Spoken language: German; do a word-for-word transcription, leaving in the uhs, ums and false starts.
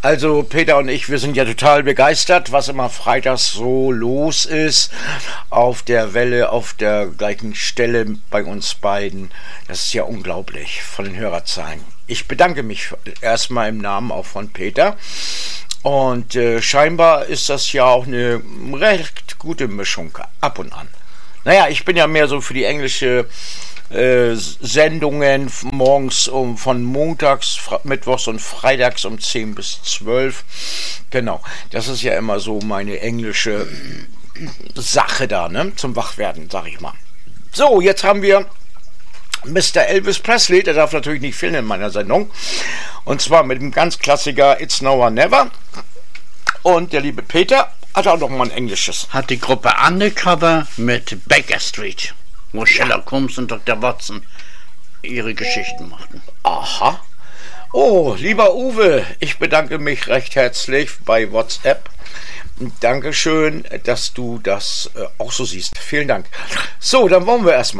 Also Peter und ich, wir sind ja total begeistert, was immer freitags so los ist. Auf der Welle, auf der gleichen Stelle bei uns beiden. Das ist ja unglaublich von den Hörerzahlen. Ich bedanke mich erstmal im Namen auch von Peter. Und äh, scheinbar ist das ja auch eine recht gute Mischung ab und an. Naja, ich bin ja mehr so für die englische äh, Sendungen morgens um von montags, mittwochs und freitags um zehn bis zwölf. Genau, das ist ja immer so meine englische Sache da, ne? Zum Wachwerden, sag ich mal. So, jetzt haben wir Mister Elvis Presley, der darf natürlich nicht fehlen in meiner Sendung. Und zwar mit dem ganz Klassiker It's Now or Never. Und der liebe Peter hat auch noch mal ein englisches. Hat die Gruppe Undercover mit Baker Street, wo Sherlock Holmes und Doktor Watson ihre Geschichten machten. Aha. Oh, lieber Uwe, ich bedanke mich recht herzlich bei WhatsApp. Dankeschön, dass du das äh, auch so siehst. Vielen Dank. So, dann wollen wir erstmal.